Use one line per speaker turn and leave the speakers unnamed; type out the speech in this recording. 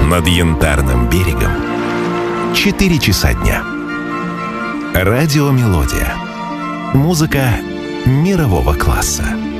Над Янтарным берегом 4 часа дня. Радиомелодия. Музыка мирового класса.